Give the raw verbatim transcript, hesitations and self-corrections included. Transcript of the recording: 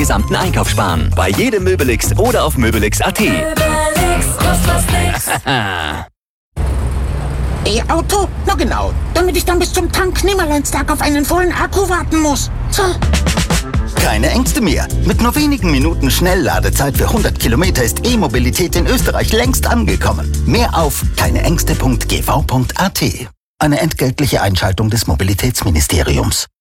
gesamten Einkauf sparen. Bei jedem Möbelix oder auf möbelix punkt at. Möbelix, kostet was nix. E-Auto? Na genau, damit ich dann bis zum Tank-Nimmerleinstag auf einen vollen Akku warten muss. So. Keine Ängste mehr. Mit nur wenigen Minuten Schnellladezeit für hundert Kilometer ist E-Mobilität in Österreich längst angekommen. Mehr auf keineängste punkt g v punkt at. Eine entgeltliche Einschaltung des Mobilitätsministeriums.